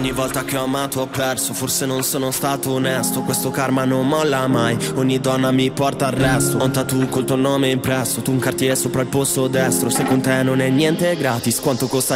Ogni volta che ho amato ho perso, forse non sono stato onesto. Questo karma non molla mai, ogni donna mi porta al resto. Ho un tattoo col tuo nome impresso, tu un Cartier sopra il polso destro. Se con te non è niente gratis, quanto costa